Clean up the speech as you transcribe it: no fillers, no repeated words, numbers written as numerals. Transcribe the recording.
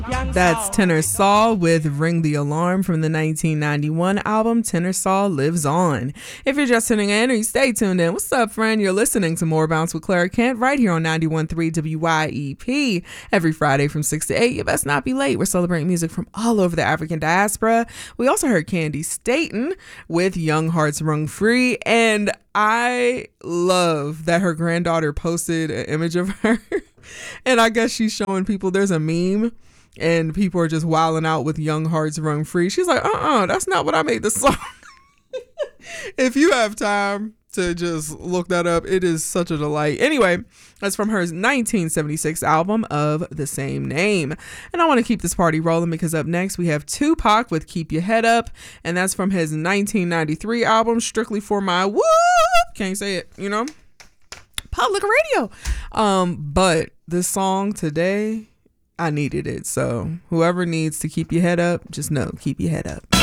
That's Tenor Saul with Ring the Alarm from the 1991 album Tenor Saul Lives On. If you're just tuning in or you stay tuned in, what's up, friend? You're listening to More Bounce with Clara Kent right here on 91.3 WYEP. Every Friday from 6 to 8, you best not be late. We're celebrating music from all over the African diaspora. We also heard Candy Staten with Young Hearts Rung Free, and I love that her granddaughter posted an image of her, and I guess she's showing people there's a meme and people are just wilding out with Young Hearts Run Free. She's like, that's not what I made the song. If you have time to just look that up, it is such a delight. Anyway, that's from her 1976 album of the same name. And I want to keep this party rolling because up next we have Tupac with Keep Your Head Up. And that's from his 1993 album, Strictly for My Whoop. Can't say it, public radio. But this song today, I needed it. So whoever needs to keep your head up, just know, keep your head up.